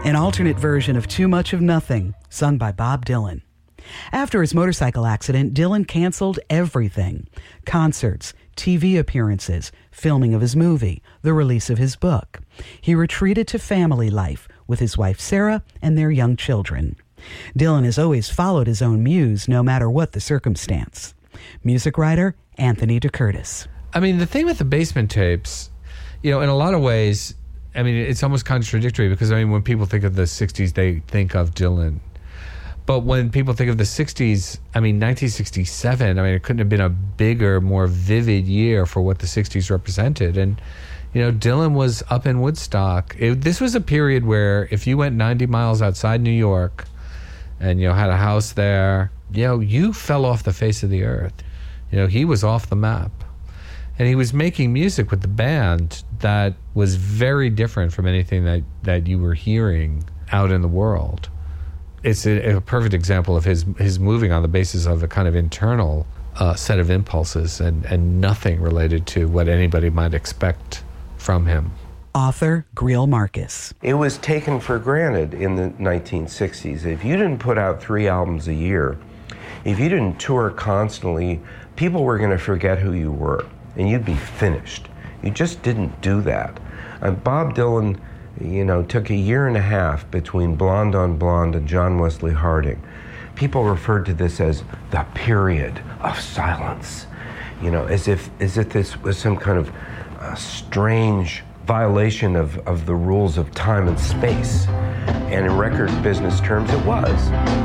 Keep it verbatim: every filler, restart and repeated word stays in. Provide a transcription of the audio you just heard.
an alternate version of Too Much of Nothing, sung by Bob Dylan. After his motorcycle accident, Dylan canceled everything: concerts, T V appearances, filming of his movie, the release of his book. He retreated to family life with his wife Sarah and their young children. Dylan has always followed his own muse, no matter what the circumstance. Music writer Anthony DeCurtis. I mean, the thing with the Basement Tapes, you know, in a lot of ways, I mean, it's almost contradictory because, I mean, when people think of the sixties, they think of Dylan. But when people think of the sixties, I mean, nineteen sixty-seven, I mean, it couldn't have been a bigger, more vivid year for what the sixties represented. And, you know, Dylan was up in Woodstock. It, this was a period where if you went ninety miles outside New York and, you know, had a house there, you know, you fell off the face of the earth. You know, he was off the map. And he was making music with the band that was very different from anything that, that you were hearing out in the world. It's a, a perfect example of his his moving on the basis of a kind of internal uh, set of impulses and, and nothing related to what anybody might expect from him. Author Greil Marcus. It was taken for granted in the nineteen sixties. If you didn't put out three albums a year, if you didn't tour constantly, people were going to forget who you were, and you'd be finished. You just didn't do that. And Bob Dylan, you know, took a year and a half between Blonde on Blonde and John Wesley Harding. People referred to this as the period of silence, you know, as if as if this was some kind of uh, strange violation of, of the rules of time and space. And in record business terms, it was.